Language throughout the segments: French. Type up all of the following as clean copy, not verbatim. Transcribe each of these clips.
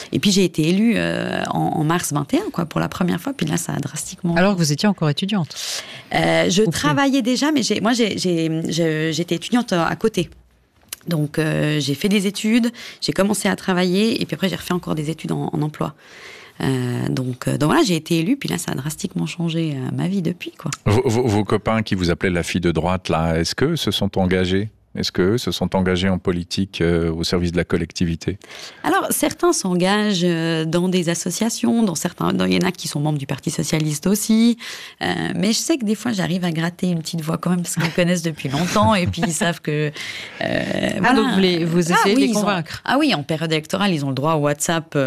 Et puis j'ai été élue en mars 21, quoi, pour la première fois. Puis là, ça a drastiquement. Alors que vous étiez encore étudiante. Je travaillais déjà, mais j'étais étudiante à côté. Donc j'ai fait des études, j'ai commencé à travailler, et puis après j'ai refait encore des études en emploi. Donc voilà, j'ai été élue, puis là ça a drastiquement changé ma vie depuis, quoi. Vos copains qui vous appelaient la fille de droite, là, est-ce qu'eux se sont engagés ? Est-ce qu'eux se sont engagés en politique au service de la collectivité ? Alors, certains s'engagent dans des associations, il y en a qui sont membres du Parti Socialiste aussi, mais je sais que des fois, j'arrive à gratter une petite voix quand même, parce qu'ils me connaissent depuis longtemps, et puis ils savent que... voilà. Donc vous essayez de les convaincre. Oui, en période électorale, ils ont le droit au WhatsApp,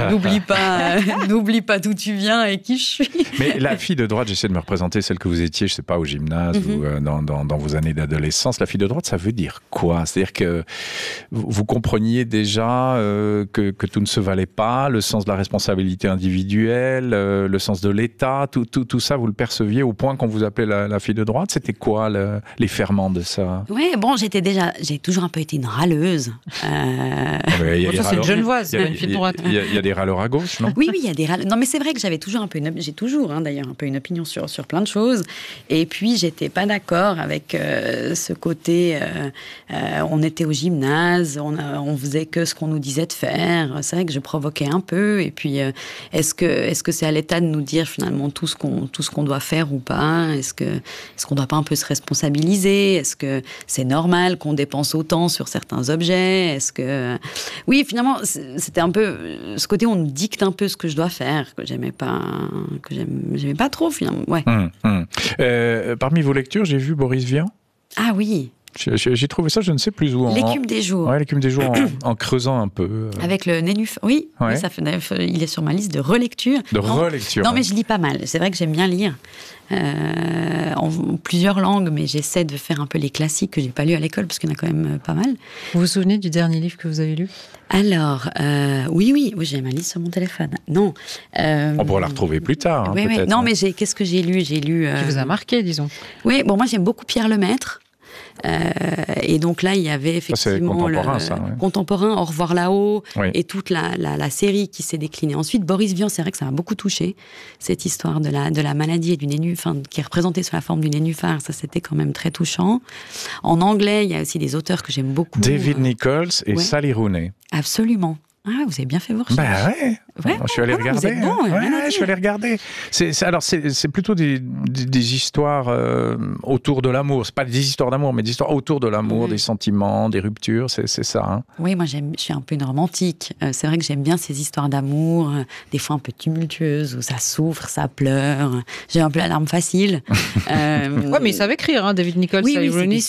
n'oublie pas d'où tu viens et qui je suis. Mais la fille de droite, j'essaie de me représenter celle que vous étiez, je sais pas, au gymnase ou dans vos années d'adolescence. La fille de droite, ça veut dire quoi ? C'est-à-dire que vous compreniez déjà que tout ne se valait pas, le sens de la responsabilité individuelle, le sens de l'État, tout ça, vous le perceviez au point qu'on vous appelait la fille de droite ? C'était quoi les ferments de ça ? Oui, bon, j'ai toujours un peu été une râleuse. Ça, c'est une genevoise, une fille de droite. Il y a des râleurs à gauche, non ? Oui, il y a des râleurs. Non, mais c'est vrai que j'ai toujours d'ailleurs un peu une opinion sur plein de choses. Et puis, j'étais pas d'accord avec ce côté... on était au gymnase, on faisait que ce qu'on nous disait de faire. C'est vrai que je provoquais un peu. Et puis, est-ce que c'est à l'État de nous dire finalement tout ce qu'on doit faire ou pas ? Est-ce qu'on doit pas un peu se responsabiliser ? Est-ce que c'est normal qu'on dépense autant sur certains objets ? Oui, finalement, c'était un peu ce côté où on me dicte un peu ce que je dois faire, que j'aimais pas trop finalement. Ouais. Parmi vos lectures, j'ai vu Boris Vian. Ah oui. J'ai trouvé ça, je ne sais plus où. L'écume des jours. Ouais, l'écume des jours en creusant un peu. Avec le nénuphar. Oui, ouais. Il est sur ma liste de relecture. Relecture. Non, mais je lis pas mal. C'est vrai que j'aime bien lire en plusieurs langues, mais j'essaie de faire un peu les classiques que j'ai pas lus à l'école, parce qu'il y en a quand même pas mal. Vous vous souvenez du dernier livre que vous avez lu ? Alors, oui, j'ai ma liste sur mon téléphone. Non. On pourra la retrouver plus tard, oui, peut-être. Non, mais qu'est-ce que j'ai lu ? J'ai lu... Qui vous a marqué, disons. Oui, bon, moi j'aime beaucoup Pierre Lemaître. Et donc là, il y avait effectivement contemporain, Au revoir là-haut, oui. Et toute la série qui s'est déclinée ensuite. Boris Vian, c'est vrai que ça m'a beaucoup touchée, cette histoire de la maladie et du nénuphar, qui est représentée sous la forme du nénuphar. Ça, c'était quand même très touchant. En anglais, il y a aussi des auteurs que j'aime beaucoup. David Nichols et ouais. Sally Rooney. Absolument. Ah, vous avez bien fait vos recherches. Ben ouais. Je suis allé regarder. Je suis allé regarder. C'est plutôt des histoires autour de l'amour. C'est pas des histoires d'amour, mais des histoires autour de l'amour, des sentiments, des ruptures. C'est ça. Hein. Oui, moi je suis un peu une romantique. C'est vrai que j'aime bien ces histoires d'amour, des fois un peu tumultueuses, où ça souffre, ça pleure. J'ai un peu la larme facile. Ouais, mais ils savent écrire, hein, David Nichols, oui,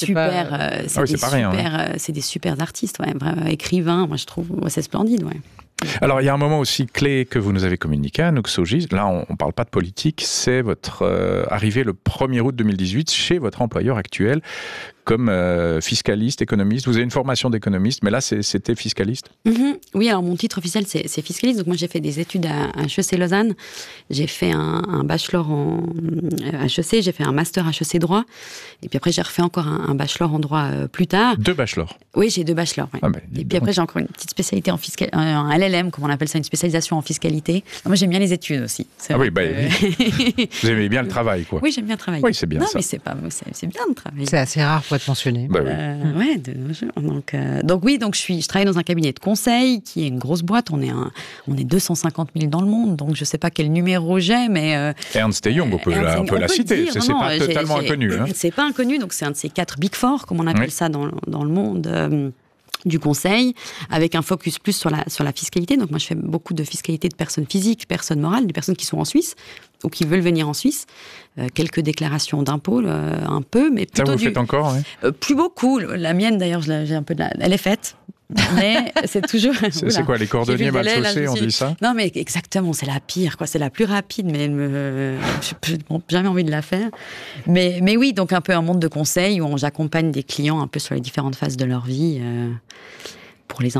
c'est des super artistes, ouais, vraiment, écrivains. Moi je trouve, c'est splendide, ouais. Alors, il y a un moment aussi clé que vous nous avez communiqué, Anouk Sogi. Là, on ne parle pas de politique, c'est votre arrivée le 1er août 2018 chez votre employeur actuel comme fiscaliste, économiste. Vous avez une formation d'économiste, mais là, c'était fiscaliste. Oui, alors mon titre officiel, c'est fiscaliste. Donc moi, j'ai fait des études à HEC Lausanne. J'ai fait un bachelor en HEC, j'ai fait un master HEC droit. Et puis après, j'ai refait encore un bachelor en droit plus tard. 2 bachelors. Oui, j'ai 2 bachelors. Ouais. Et puis après, j'ai encore une petite spécialité en LLM, comme on appelle ça, une spécialisation en fiscalité. Alors, moi, j'aime bien les études aussi. Oui, vous aimez bien le travail, quoi. Oui, j'aime bien travailler. Oui, c'est bien ça. Non, mais c'est bien de travailler. C'est assez rare pour être mentionné. Oui. Donc je travaille dans un cabinet de conseil qui est une grosse boîte. On est 250 000 dans le monde, donc je ne sais pas quel numéro j'ai, mais... Ernst & Young, on peut la citer. C'est pas totalement inconnu. Hein. C'est pas inconnu, donc c'est un de ces 4 Big Four, comme on appelle ça dans le monde... du conseil, avec un focus plus sur la fiscalité. Donc moi, je fais beaucoup de fiscalité de personnes physiques, personnes morales, des personnes qui sont en Suisse ou qui veulent venir en Suisse. Quelques déclarations d'impôts, un peu, mais plutôt... Ça, vous faites encore, oui. Plus beaucoup. La mienne, d'ailleurs, j'ai un peu elle est faite. Mais c'est toujours... C'est quoi, les cordonniers mal chaussés, on dit ça ? Non, mais exactement, c'est la pire, quoi. C'est la plus rapide, mais je n'ai jamais envie de la faire. Mais oui, donc un peu un monde de conseil où j'accompagne des clients un peu sur les différentes phases de leur vie pour les impôts.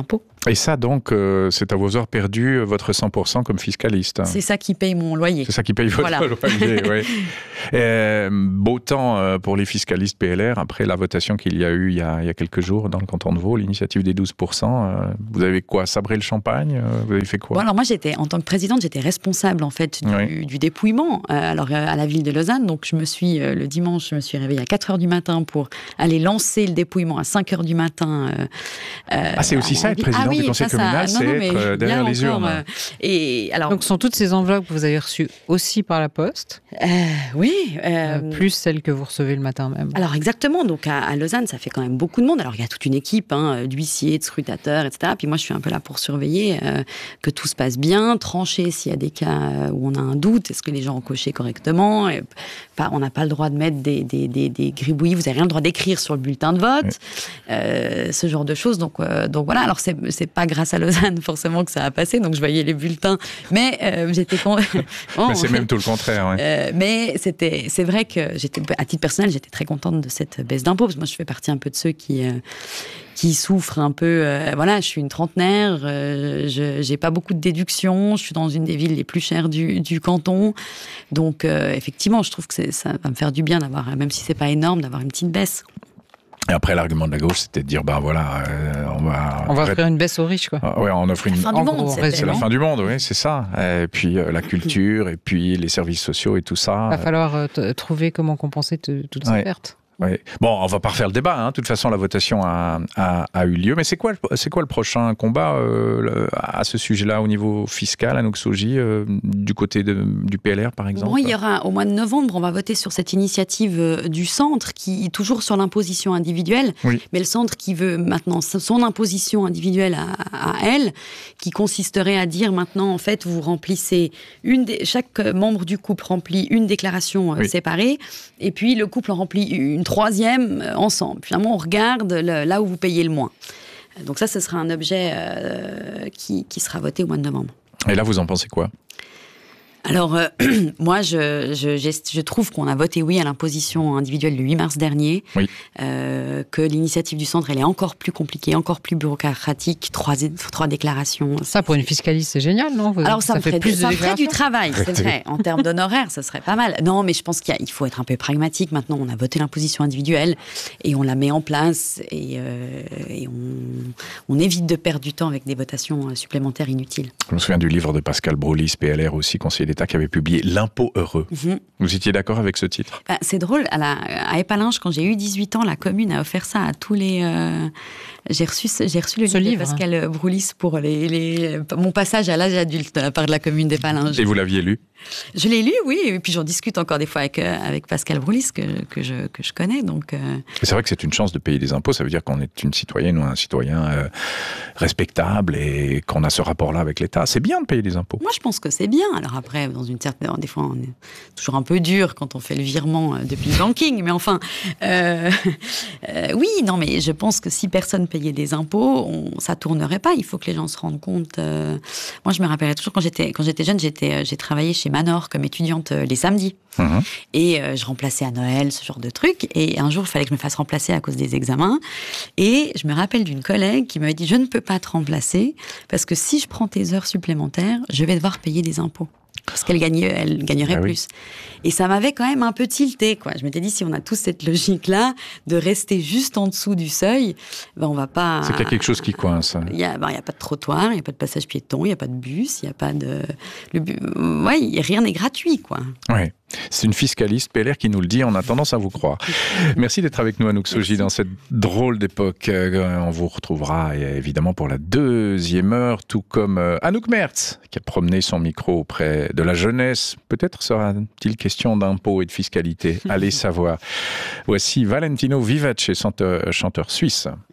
Et ça, donc, c'est à vos heures perdues, votre 100% comme fiscaliste. C'est ça qui paye mon loyer. C'est ça qui paye votre loyer, oui. Beau temps pour les fiscalistes PLR, après la votation qu'il y a eu il y a quelques jours dans le canton de Vaud, l'initiative des 12%. Vous avez quoi, sabré le champagne? Vous avez fait quoi? Alors moi, en tant que présidente, j'étais responsable en fait du dépouillement à la ville de Lausanne. Donc le dimanche, je me suis réveillée à 4h du matin pour aller lancer le dépouillement à 5h du matin. C'est aussi ça, être président du conseil communal, c'est être derrière les urnes. Donc, sont toutes ces enveloppes que vous avez reçues aussi par la poste? Oui. Plus celles que vous recevez le matin même. Alors, exactement. Donc, à Lausanne, ça fait quand même beaucoup de monde. Alors, il y a toute une équipe d'huissiers, de scrutateurs, etc. Puis moi, je suis un peu là pour surveiller que tout se passe bien, trancher s'il y a des cas où on a un doute. Est-ce que les gens ont coché correctement? On n'a pas le droit de mettre des gribouillis. Vous n'avez rien le droit d'écrire sur le bulletin de vote. Ce genre de choses. Donc voilà. Alors, c'est pas grâce à Lausanne forcément que ça a passé, donc je voyais les bulletins, mais j'étais c'est même tout le contraire. Mais c'est vrai que à titre personnel, j'étais très contente de cette baisse d'impôts, parce que moi je fais partie un peu de ceux qui souffrent un peu. Je suis une trentenaire, j'ai pas beaucoup de déductions, je suis dans une des villes les plus chères du canton, donc effectivement, je trouve que ça va me faire du bien d'avoir, même si c'est pas énorme, d'avoir une petite baisse. Et après, l'argument de la gauche, c'était de dire, on va offrir une baisse aux riches, quoi. On offre la fin du monde, c'est la fin du monde, oui, c'est ça. Et puis la culture, et puis les services sociaux et tout ça. Il va falloir trouver comment compenser toutes ces pertes. Oui. Bon, on va pas refaire le débat. De toute façon, la votation a eu lieu. Mais c'est quoi le prochain combat à ce sujet-là au niveau fiscal, Anouk Sogi, du côté du PLR, par exemple? Bon, il y aura au mois de novembre, on va voter sur cette initiative du centre qui est toujours sur l'imposition individuelle, mais le centre qui veut maintenant son imposition individuelle à elle, qui consisterait à dire maintenant, en fait, vous remplissez chaque membre du couple remplit une déclaration séparée, et puis le couple en remplit une troisième ensemble. Finalement, on regarde là où vous payez le moins. Donc ça, ce sera un objet qui sera voté au mois de novembre. Et là, vous en pensez quoi ? Alors, moi, je trouve qu'on a voté oui à l'imposition individuelle le 8 mars dernier, que l'initiative du centre, elle est encore plus compliquée, encore plus bureaucratique, trois déclarations. Ça, pour une fiscaliste, c'est génial, non? Alors, ça ferait du travail, c'est vrai. En termes d'honoraires, ça serait pas mal. Non, mais je pense qu'il faut être un peu pragmatique. Maintenant, on a voté l'imposition individuelle et on la met en place et on évite de perdre du temps avec des votations supplémentaires inutiles. Je me souviens du livre de Pascal Broulis, PLR aussi, conseiller d'État, qui avait publié L'impôt heureux. Vous étiez d'accord avec ce titre? C'est drôle, à Épalinges, quand j'ai eu 18 ans, la commune a offert ça à tous les... J'ai reçu le livre de Pascal Broulis pour mon passage à l'âge adulte de la part de la commune d'Épalinges. Et vous l'aviez lu? Je l'ai lu, oui, et puis j'en discute encore des fois avec Pascal Broulis, que je connais. Donc, C'est vrai que c'est une chance de payer des impôts, ça veut dire qu'on est une citoyenne ou un citoyen respectable et qu'on a ce rapport-là avec l'État. C'est bien de payer des impôts. Moi, je pense que c'est bien. Alors après, des fois, on est toujours un peu dur quand on fait le virement depuis le banking, mais enfin, oui, non, mais je pense que si personne payait des impôts, ça tournerait pas. Il faut que les gens se rendent compte. Moi, je me rappellerai toujours quand j'étais jeune, j'ai travaillé chez Manor comme étudiante les samedis. Et je remplaçais à Noël, ce genre de trucs. Et un jour, il fallait que je me fasse remplacer à cause des examens. Et je me rappelle d'une collègue qui m'avait dit « Je ne peux pas te remplacer parce que si je prends tes heures supplémentaires, je vais devoir payer des impôts. » Parce qu'elle gagnerait plus. Et ça m'avait quand même un peu tilté, quoi. Je m'étais dit, si on a tous cette logique-là, de rester juste en dessous du seuil, on va pas... C'est qu'il y a quelque chose qui coince. Il y a pas de trottoir, il n'y a pas de passage piéton, il n'y a pas de bus, il n'y a pas de... rien n'est gratuit, quoi. Oui. C'est une fiscaliste PLR qui nous le dit, on a tendance à vous croire. Merci d'être avec nous, Anouk Sogi, dans cette drôle d'époque. On vous retrouvera évidemment pour la deuxième heure, tout comme Anouk Mertz, qui a promené son micro auprès de la jeunesse. Peut-être sera-t-il question d'impôts et de fiscalité. Allez savoir. Voici Valentino Vivace, chanteur suisse.